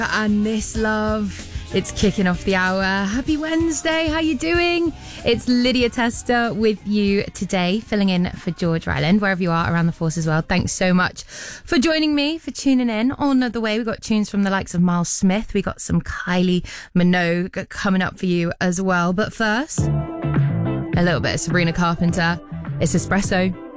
And this, love, it's kicking off the hour. Happy Wednesday. How you doing? It's Lydia Tester with you today, filling in for George Ryland, wherever you are around the force as well. Thanks so much for joining me, for tuning in. On the way, we got tunes from the likes of Miles Smith. We got some Kylie Minogue coming up for you as well. But first, a little bit of Sabrina Carpenter. It's Espresso.